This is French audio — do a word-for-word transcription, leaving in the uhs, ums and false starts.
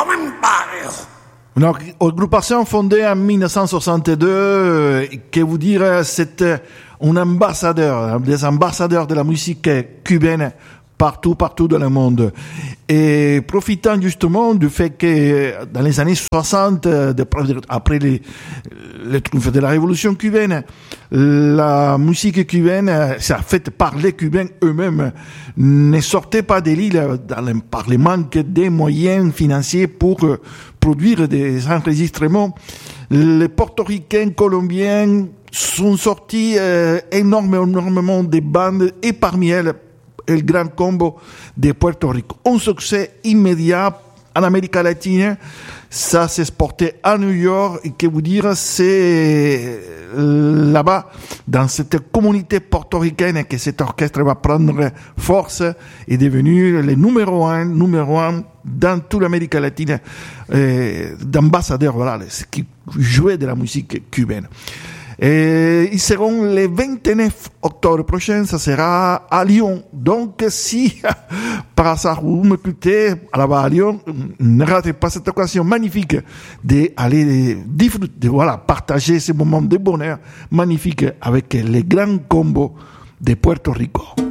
Une agrupation fondée en mille neuf cent soixante-deux, que vous dire, c'est un ambassadeur, des ambassadeurs de la musique cubaine partout, partout dans le monde. Et profitant justement du fait que dans les années soixante, après les, les triomphes de la révolution cubaine, la musique cubaine, ça fait par les Cubains eux-mêmes, ne sortait pas de l'île par le manque des moyens financiers pour produire des enregistrements. Les portoricains, colombiens sont sortis euh, énormément, énormément de bandes et parmi elles, El Gran Combo de Puerto Rico. Un succès immédiat en Amérique latine, ça s'est exporté à New York, et que vous dire, c'est là-bas, dans cette communauté portoricaine, que cet orchestre va prendre force et devenu le numéro un, numéro un dans toute l'Amérique latine, euh, d'ambassadeurs, voilà, qui jouaient de la musique cubaine. Et ils seront le vingt-neuf octobre prochain, ça sera à Lyon. Donc, si, par hasard, vous me écoutez là-bas à Lyon, ne ratez pas cette occasion magnifique d'aller disfruter, de, voilà, partager ces moments de bonheur magnifiques avec les grands combos de Puerto Rico.